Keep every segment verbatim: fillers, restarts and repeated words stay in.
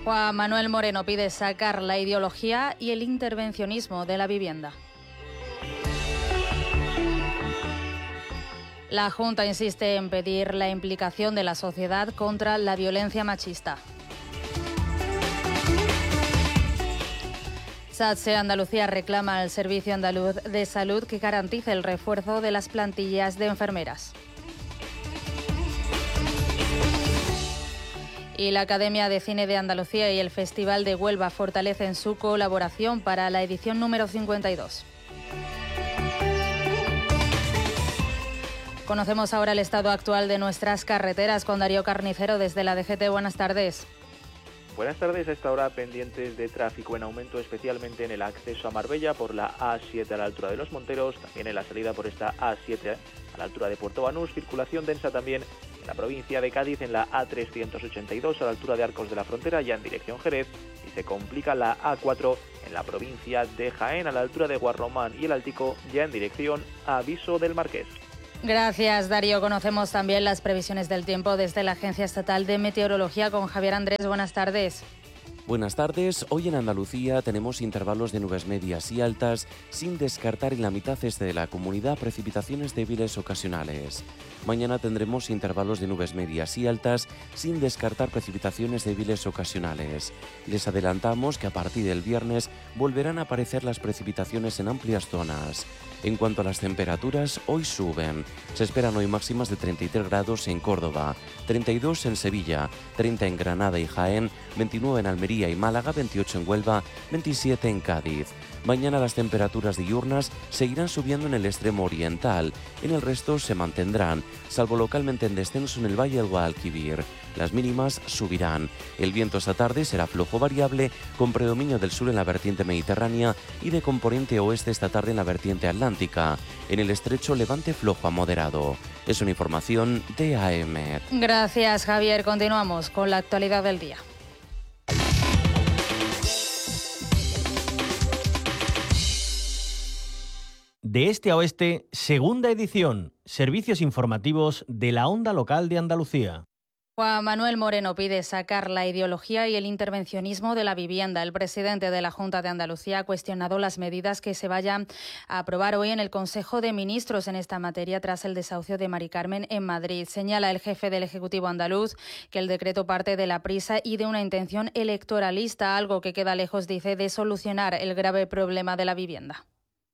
Juan Manuel Moreno pide sacar la ideología y el intervencionismo de la vivienda. La Junta insiste en pedir la implicación de la sociedad contra la violencia machista. SATSE Andalucía reclama al Servicio Andaluz de Salud que garantice el refuerzo de las plantillas de enfermeras. Y la Academia de Cine de Andalucía y el Festival de Huelva fortalecen su colaboración para la edición número cincuenta y dos. Conocemos ahora el estado actual de nuestras carreteras con Darío Carnicero desde la D G T. Buenas tardes. Buenas tardes. A esta hora pendientes de tráfico en aumento, especialmente en el acceso a Marbella por la A siete a la altura de Los Monteros, también en la salida por esta A siete a la altura de Puerto Banús, circulación densa también en la provincia de Cádiz en la A trescientos ochenta y dos a la altura de Arcos de la Frontera, ya en dirección Jerez, y se complica la A cuatro en la provincia de Jaén a la altura de Guarromán y el Altico, ya en dirección Aviso del Marqués. Gracias, Darío. Conocemos también las previsiones del tiempo desde la Agencia Estatal de Meteorología con Javier Andrés. Buenas tardes. Buenas tardes. Hoy en Andalucía tenemos intervalos de nubes medias y altas, sin descartar en la mitad este de la comunidad precipitaciones débiles ocasionales. Mañana tendremos intervalos de nubes medias y altas, sin descartar precipitaciones débiles ocasionales. Les adelantamos que a partir del viernes volverán a aparecer las precipitaciones en amplias zonas. En cuanto a las temperaturas, hoy suben. Se esperan hoy máximas de treinta y tres grados en Córdoba, treinta y dos en Sevilla, treinta en Granada y Jaén, veintinueve en Almería y Málaga, veintiocho en Huelva, veintisiete en Cádiz. Mañana las temperaturas diurnas seguirán subiendo en el extremo oriental. En el resto se mantendrán, salvo localmente en descenso en el Valle del Guadalquivir. Las mínimas subirán. El viento esta tarde será flojo variable, con predominio del sur en la vertiente mediterránea y de componente oeste esta tarde en la vertiente atlántica. En el estrecho levante flojo a moderado. Es una información de A E M E T. Gracias, Javier. Continuamos con la actualidad del día. De este a oeste, segunda edición, servicios informativos de la onda local de Andalucía. Juan Manuel Moreno pide sacar la ideología y el intervencionismo de la vivienda. El presidente de la Junta de Andalucía ha cuestionado las medidas que se vayan a aprobar hoy en el Consejo de Ministros en esta materia tras el desahucio de Mari Carmen en Madrid. Señala el jefe del Ejecutivo andaluz que el decreto parte de la prisa y de una intención electoralista, algo que queda lejos, dice, de solucionar el grave problema de la vivienda.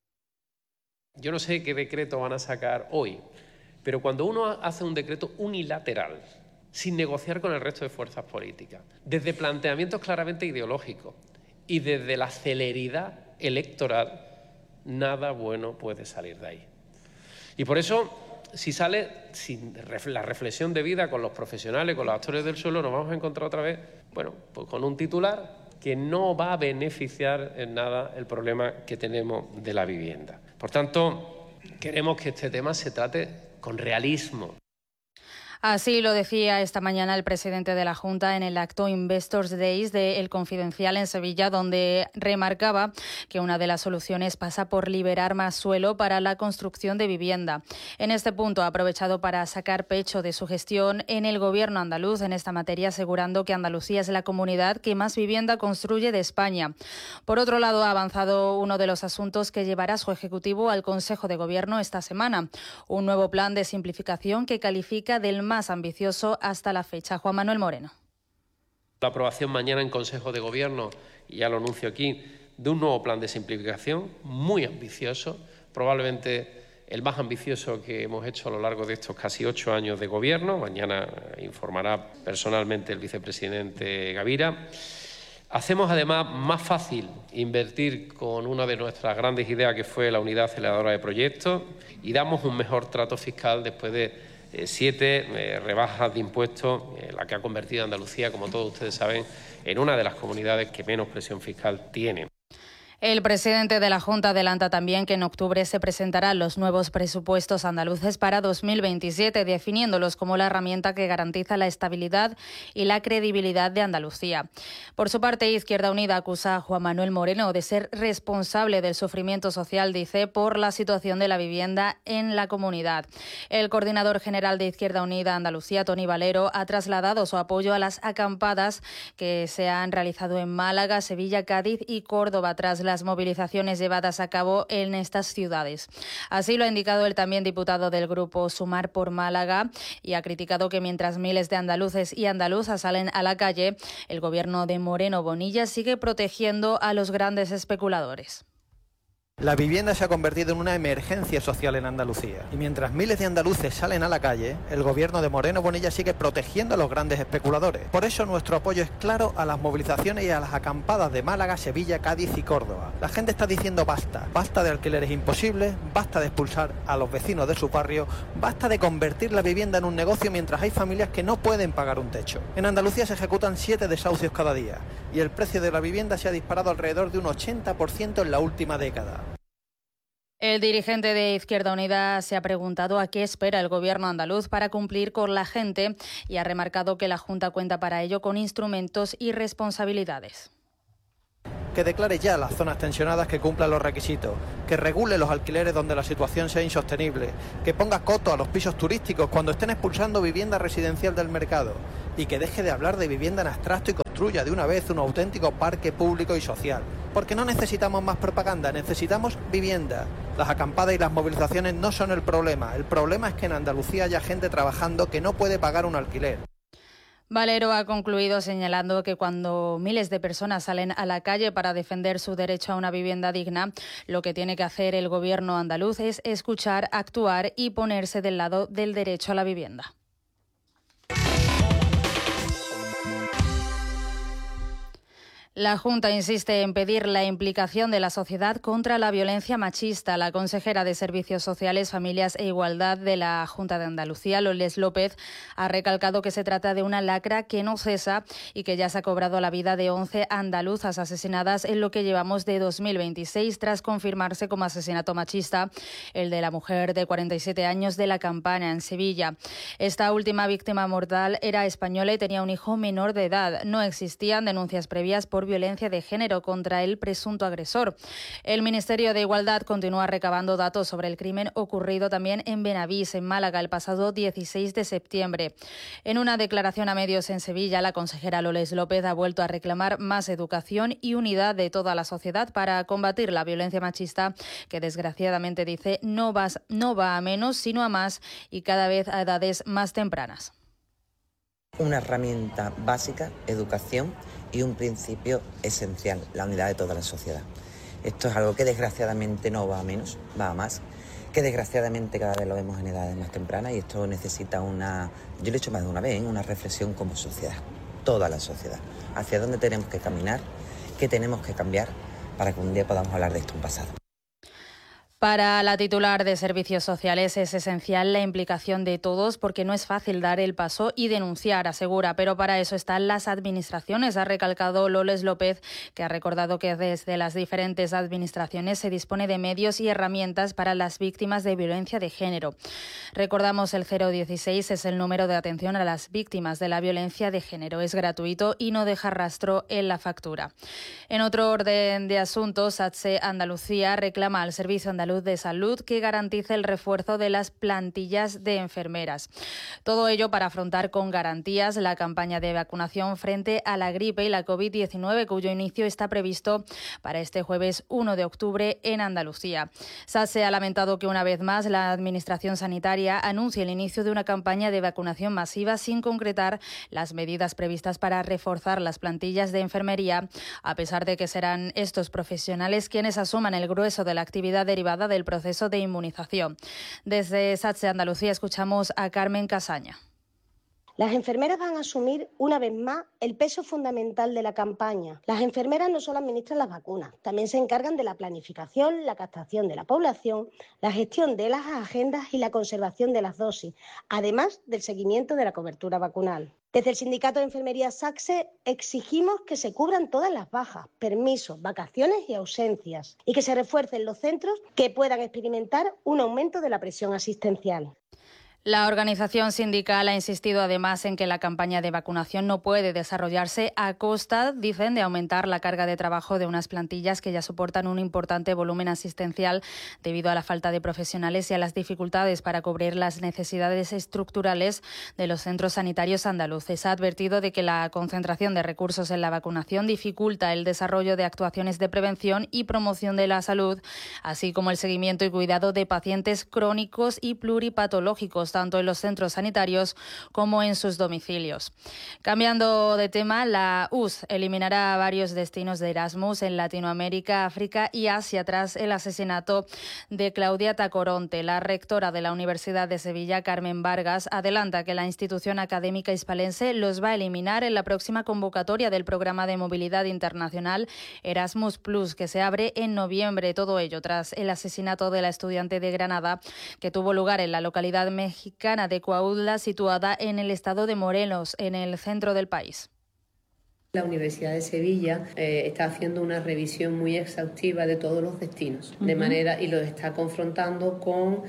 Yo no sé qué decreto van a sacar hoy, pero cuando uno hace un decreto unilateral, sin negociar con el resto de fuerzas políticas, desde planteamientos claramente ideológicos y desde la celeridad electoral, nada bueno puede salir de ahí. Y por eso, si sale sin la reflexión debida con los profesionales, con los actores del suelo, nos vamos a encontrar otra vez, bueno, pues con un titular que no va a beneficiar en nada el problema que tenemos de la vivienda. Por tanto, queremos que este tema se trate con realismo. Así lo decía esta mañana el presidente de la Junta en el acto Investors Days de El Confidencial en Sevilla, donde remarcaba que una de las soluciones pasa por liberar más suelo para la construcción de vivienda. En este punto ha aprovechado para sacar pecho de su gestión en el gobierno andaluz en esta materia, asegurando que Andalucía es la comunidad que más vivienda construye de España. Por otro lado, ha avanzado uno de los asuntos que llevará su ejecutivo al Consejo de Gobierno esta semana, un nuevo plan de simplificación que califica del más ambicioso hasta la fecha. Juan Manuel Moreno. La aprobación mañana en Consejo de Gobierno, y ya lo anuncio aquí, de un nuevo plan de simplificación muy ambicioso, probablemente el más ambicioso que hemos hecho a lo largo de estos casi ocho años de gobierno. Mañana informará personalmente el vicepresidente Gavira. Hacemos además más fácil invertir con una de nuestras grandes ideas, que fue la unidad aceleradora de proyectos, y damos un mejor trato fiscal después de Eh, siete eh, rebajas de impuestos, eh, la que ha convertido a Andalucía, como todos ustedes saben, en una de las comunidades que menos presión fiscal tiene. El presidente de la Junta adelanta también que en octubre se presentarán los nuevos presupuestos andaluces para dos mil veintisiete, definiéndolos como la herramienta que garantiza la estabilidad y la credibilidad de Andalucía. Por su parte, Izquierda Unida acusa a Juan Manuel Moreno de ser responsable del sufrimiento social, dice, por la situación de la vivienda en la comunidad. El coordinador general de Izquierda Unida Andalucía, Toni Valero, ha trasladado su apoyo a las acampadas que se han realizado en Málaga, Sevilla, Cádiz y Córdoba tras las movilizaciones llevadas a cabo en estas ciudades. Así lo ha indicado el también diputado del grupo Sumar por Málaga y ha criticado que mientras miles de andaluces y andaluzas salen a la calle, el gobierno de Moreno Bonilla sigue protegiendo a los grandes especuladores. La vivienda se ha convertido en una emergencia social en Andalucía y mientras miles de andaluces salen a la calle, el gobierno de Moreno Bonilla sigue protegiendo a los grandes especuladores. Por eso nuestro apoyo es claro a las movilizaciones y a las acampadas de Málaga, Sevilla, Cádiz y Córdoba. La gente está diciendo basta, basta de alquileres imposibles, basta de expulsar a los vecinos de su barrio, basta de convertir la vivienda en un negocio mientras hay familias que no pueden pagar un techo. En Andalucía se ejecutan siete desahucios cada día y el precio de la vivienda se ha disparado alrededor de un ochenta por ciento en la última década. El dirigente de Izquierda Unida se ha preguntado a qué espera el gobierno andaluz para cumplir con la gente y ha remarcado que la Junta cuenta para ello con instrumentos y responsabilidades. Que declare ya las zonas tensionadas que cumplan los requisitos, que regule los alquileres donde la situación sea insostenible, que ponga coto a los pisos turísticos cuando estén expulsando vivienda residencial del mercado y que deje de hablar de vivienda en abstracto y construya de una vez un auténtico parque público y social. Porque no necesitamos más propaganda, necesitamos vivienda. Las acampadas y las movilizaciones no son el problema, el problema es que en Andalucía haya gente trabajando que no puede pagar un alquiler. Valero ha concluido señalando que cuando miles de personas salen a la calle para defender su derecho a una vivienda digna, lo que tiene que hacer el gobierno andaluz es escuchar, actuar y ponerse del lado del derecho a la vivienda. La Junta insiste en pedir la implicación de la sociedad contra la violencia machista. La consejera de Servicios Sociales, Familias e Igualdad de la Junta de Andalucía, Loles López, ha recalcado que se trata de una lacra que no cesa y que ya se ha cobrado la vida de once andaluzas asesinadas en lo que llevamos de dos mil veintiséis, tras confirmarse como asesinato machista el de la mujer de cuarenta y siete años de La Campana, en Sevilla. Esta última víctima mortal era española y tenía un hijo menor de edad. No existían denuncias previas por violencia de género contra el presunto agresor. El Ministerio de Igualdad continúa recabando datos sobre el crimen ocurrido también en Benavís, en Málaga, el pasado dieciséis de septiembre. En una declaración a medios en Sevilla, la consejera Loles López ha vuelto a reclamar más educación y unidad de toda la sociedad para combatir la violencia machista, que desgraciadamente, dice, no va, no va a menos, sino a más y cada vez a edades más tempranas. Una herramienta básica, educación, y un principio esencial, la unidad de toda la sociedad. Esto es algo que desgraciadamente no va a menos, va a más, que desgraciadamente cada vez lo vemos en edades más tempranas y esto necesita una, yo lo he dicho más de una vez, una reflexión como sociedad, toda la sociedad, hacia dónde tenemos que caminar, qué tenemos que cambiar para que un día podamos hablar de esto en pasado. Para la titular de Servicios Sociales es esencial la implicación de todos porque no es fácil dar el paso y denunciar, asegura, pero para eso están las administraciones, ha recalcado Loles López, que ha recordado que desde las diferentes administraciones se dispone de medios y herramientas para las víctimas de violencia de género. Recordamos, el cero dieciséis es el número de atención a las víctimas de la violencia de género. Es gratuito y no deja rastro en la factura. En otro orden de asuntos, SATSE Andalucía reclama al Servicio Andaluz de Salud que garantice el refuerzo de las plantillas de enfermeras. Todo ello para afrontar con garantías la campaña de vacunación frente a la gripe y la COVID diecinueve, cuyo inicio está previsto para este jueves uno de octubre en Andalucía. SATSE ha lamentado que una vez más la Administración Sanitaria anuncie el inicio de una campaña de vacunación masiva sin concretar las medidas previstas para reforzar las plantillas de enfermería, a pesar de que serán estos profesionales quienes asuman el grueso de la actividad derivada del proceso de inmunización. Desde SATSE Andalucía escuchamos a Carmen Casaña. Las enfermeras van a asumir una vez más el peso fundamental de la campaña. Las enfermeras no solo administran las vacunas, también se encargan de la planificación, la captación de la población, la gestión de las agendas y la conservación de las dosis, además del seguimiento de la cobertura vacunal. Desde el Sindicato de Enfermería SACSE exigimos que se cubran todas las bajas, permisos, vacaciones y ausencias y que se refuercen los centros que puedan experimentar un aumento de la presión asistencial. La organización sindical ha insistido además en que la campaña de vacunación no puede desarrollarse a costa, dicen, de aumentar la carga de trabajo de unas plantillas que ya soportan un importante volumen asistencial debido a la falta de profesionales y a las dificultades para cubrir las necesidades estructurales de los centros sanitarios andaluces. Ha advertido de que la concentración de recursos en la vacunación dificulta el desarrollo de actuaciones de prevención y promoción de la salud, así como el seguimiento y cuidado de pacientes crónicos y pluripatológicos, tanto en los centros sanitarios como en sus domicilios. Cambiando de tema, la U S eliminará varios destinos de Erasmus en Latinoamérica, África y Asia tras el asesinato de Claudia Tacoronte. La rectora de la Universidad de Sevilla, Carmen Vargas, adelanta que la institución académica hispalense los va a eliminar en la próxima convocatoria del programa de movilidad internacional Erasmus Plus, que se abre en noviembre. Todo ello tras el asesinato de la estudiante de Granada, que tuvo lugar en la localidad mexicana de Coahuila, situada en el estado de Morelos, en el centro del país. La Universidad de Sevilla eh, está haciendo una revisión muy exhaustiva de todos los destinos, uh-huh. de manera y los está confrontando con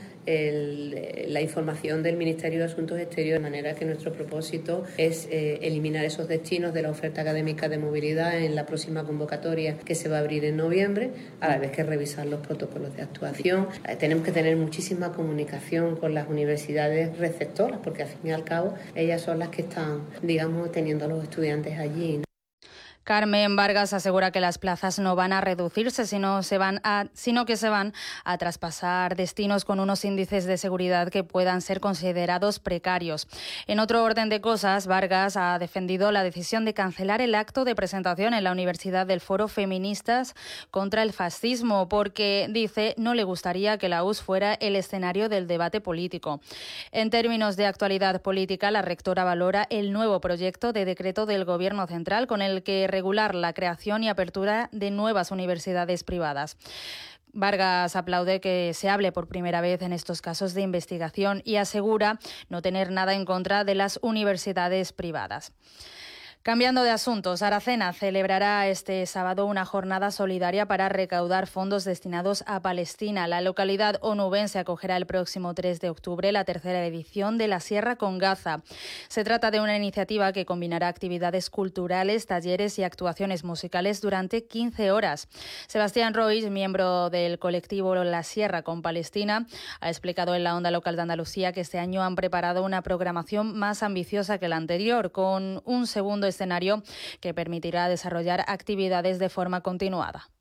el, la información del Ministerio de Asuntos Exteriores, de manera que nuestro propósito es eh, eliminar esos destinos de la oferta académica de movilidad en la próxima convocatoria que se va a abrir en noviembre, a la vez que revisar los protocolos de actuación. Eh, tenemos que tener muchísima comunicación con las universidades receptoras, porque al fin y al cabo ellas son las que están, digamos, teniendo a los estudiantes allí, ¿no? Carmen Vargas asegura que las plazas no van a reducirse, sino, se van a, sino que se van a traspasar destinos con unos índices de seguridad que puedan ser considerados precarios. En otro orden de cosas, Vargas ha defendido la decisión de cancelar el acto de presentación en la Universidad del Foro Feministas contra el Fascismo, porque, dice, no le gustaría que la U S fuera el escenario del debate político. En términos de actualidad política, la rectora valora el nuevo proyecto de decreto del Gobierno central con el que regular la creación y apertura de nuevas universidades privadas. Vargas aplaude que se hable por primera vez en estos casos de investigación y asegura no tener nada en contra de las universidades privadas. Cambiando de asuntos, Aracena celebrará este sábado una jornada solidaria para recaudar fondos destinados a Palestina. La localidad onubense acogerá el próximo tres de octubre la tercera edición de La Sierra con Gaza. Se trata de una iniciativa que combinará actividades culturales, talleres y actuaciones musicales durante quince horas. Sebastián Roig, miembro del colectivo La Sierra con Palestina, ha explicado en la Onda Local de Andalucía que este año han preparado una programación más ambiciosa que la anterior, con un segundo escenario que permitirá desarrollar actividades de forma continuada.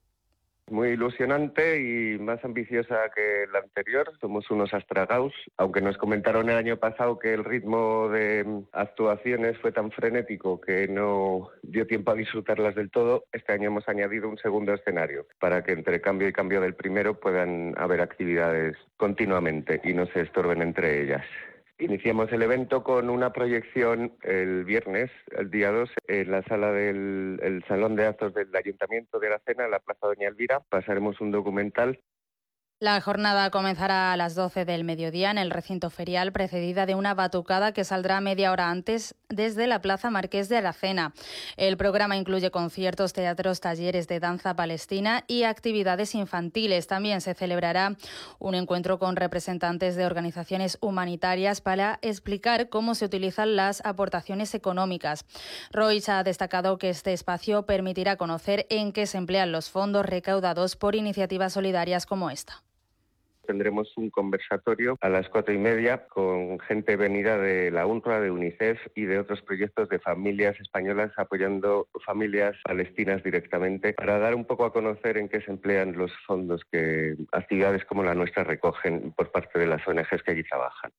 Muy ilusionante y más ambiciosa que la anterior. Somos unos astragaos, aunque nos comentaron el año pasado que el ritmo de actuaciones fue tan frenético que no dio tiempo a disfrutarlas del todo. Este año hemos añadido un segundo escenario para que entre cambio y cambio del primero puedan haber actividades continuamente y no se estorben entre ellas. Iniciamos el evento con una proyección el viernes, el día dos, en la sala del el Salón de Actos del Ayuntamiento de Aracena, en la Plaza Doña Elvira. Pasaremos un documental. La jornada comenzará a las doce del mediodía en el recinto ferial, precedida de una batucada que saldrá media hora antes desde la Plaza Marqués de Aracena. El programa incluye conciertos, teatros, talleres de danza palestina y actividades infantiles. También se celebrará un encuentro con representantes de organizaciones humanitarias para explicar cómo se utilizan las aportaciones económicas. Roig ha destacado que este espacio permitirá conocer en qué se emplean los fondos recaudados por iniciativas solidarias como esta. Tendremos un conversatorio a las cuatro y media con gente venida de la UNRWA, de UNICEF y de otros proyectos de familias españolas apoyando familias palestinas directamente para dar un poco a conocer en qué se emplean los fondos que actividades como la nuestra recogen por parte de las O N Ges que allí trabajan.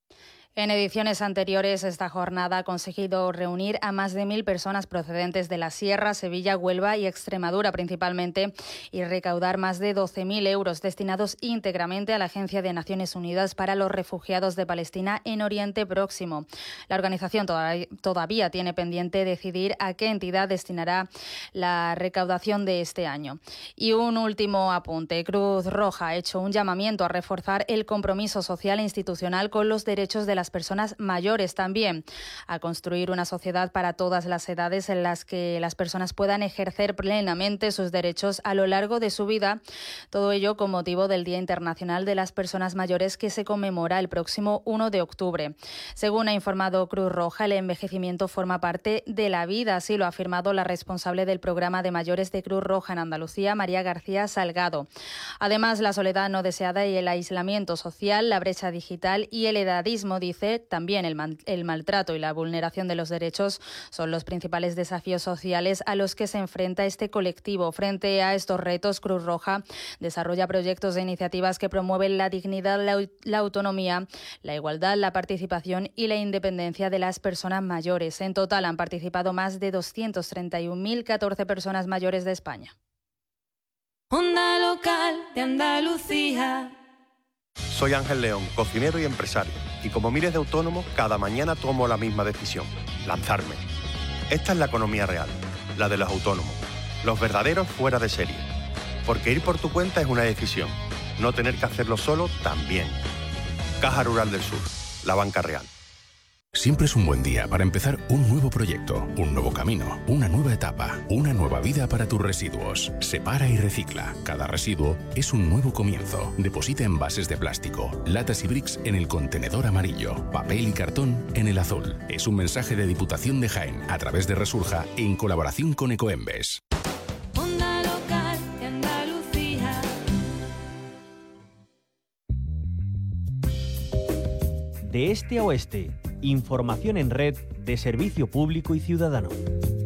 En ediciones anteriores, esta jornada ha conseguido reunir a más de mil personas procedentes de la Sierra, Sevilla, Huelva y Extremadura principalmente, y recaudar más de doce mil euros destinados íntegramente a la Agencia de Naciones Unidas para los Refugiados de Palestina en Oriente Próximo. La organización todavía tiene pendiente decidir a qué entidad destinará la recaudación de este año. Y un último apunte. Cruz Roja ha hecho un llamamiento a reforzar el compromiso social e institucional con los derechos de las personas mayores, también a construir una sociedad para todas las edades en las que las personas puedan ejercer plenamente sus derechos a lo largo de su vida. Todo ello con motivo del Día Internacional de las Personas Mayores, que se conmemora el próximo uno de octubre. Según ha informado Cruz Roja, el envejecimiento forma parte de la vida, así lo ha afirmado la responsable del programa de mayores de Cruz Roja en Andalucía, María García Salgado. Además, la soledad no deseada y el aislamiento social, la brecha digital y el edadismo, dice, también el, mal, el maltrato y la vulneración de los derechos son los principales desafíos sociales a los que se enfrenta este colectivo. Frente a estos retos, Cruz Roja desarrolla proyectos e iniciativas que promueven la dignidad, la, la autonomía, la igualdad, la participación y la independencia de las personas mayores. En total han participado más de doscientas treinta y una mil catorce personas mayores de España. Onda Local de Andalucía. Soy Ángel León, cocinero y empresario, y como miles de autónomos, cada mañana tomo la misma decisión: lanzarme. Esta es la economía real, la de los autónomos, los verdaderos fuera de serie. Porque ir por tu cuenta es una decisión, no tener que hacerlo solo también. Caja Rural del Sur, la banca real. Siempre es un buen día para empezar un nuevo proyecto, un nuevo camino, una nueva etapa, una nueva vida para tus residuos. Separa y recicla. Cada residuo es un nuevo comienzo. Deposita envases de plástico, latas y bricks en el contenedor amarillo, papel y cartón en el azul. Es un mensaje de Diputación de Jaén a través de Resurja en colaboración con Ecoembes. Onda Local de Andalucía. De este a oeste. Información en red de Servicio Público y Ciudadano.